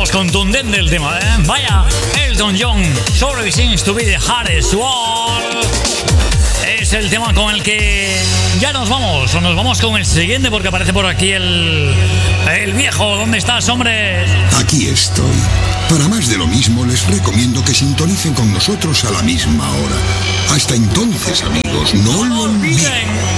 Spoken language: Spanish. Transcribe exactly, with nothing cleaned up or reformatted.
contundente el tema, ¿eh? Vaya, Elton John, Sorry Seems to be the hardest one. Es el tema con el que ya nos vamos, o nos vamos con el siguiente, porque aparece por aquí el, el viejo. ¿Dónde estás, hombre? Aquí estoy. Para más de lo mismo, les recomiendo que sintonicen con nosotros a la misma hora. Hasta entonces, amigos, no lo olviden.